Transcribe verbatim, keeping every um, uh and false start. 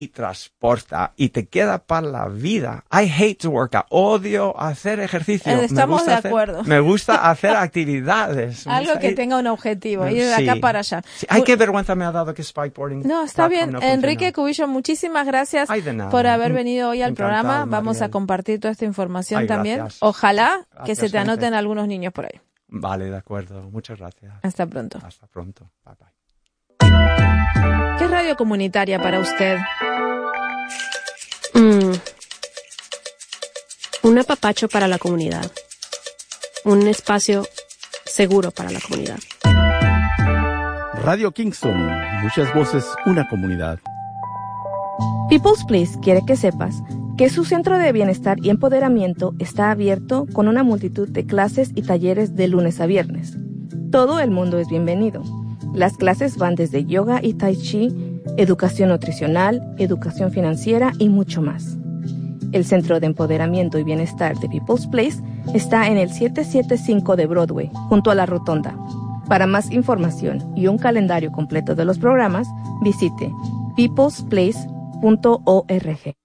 y transporta y te queda para la vida. I hate to work out. Odio hacer ejercicio. Estamos de hacer, acuerdo. Me gusta hacer actividades. Algo que ir, tenga un objetivo, me, ir de sí, acá para allá. Sí. Ay, qué vergüenza me ha dado que spikeboarding. No, está bien. No Enrique Cubillo, muchísimas gracias Ay, de nada. por haber venido hoy al Encantado, programa. Mariel. Vamos a compartir toda esta información Ay, también. gracias. Ojalá Gracias, que se te anoten gente. algunos niños por ahí. Vale, de acuerdo. Muchas gracias. Hasta pronto. Hasta pronto. Bye, bye. ¿Qué es radio comunitaria para usted? Mm. Un apapacho para la comunidad. Un espacio seguro para la comunidad. Radio Kingston. Muchas voces, una comunidad. People's Place quiere que sepas que su centro de bienestar y empoderamiento está abierto con una multitud de clases y talleres de lunes a viernes. Todo el mundo es bienvenido. Las clases van desde yoga y tai chi, educación nutricional, educación financiera y mucho más. El Centro de Empoderamiento y Bienestar de People's Place está en el setecientos setenta y cinco de Broadway, junto a la Rotonda. Para más información y un calendario completo de los programas, visite peoples place punto org.